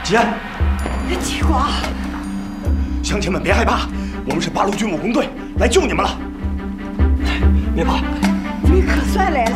吉安， 吉光， 乡亲们别害怕，我们是八路军武工队来救你们了。别怕， 你可算来了。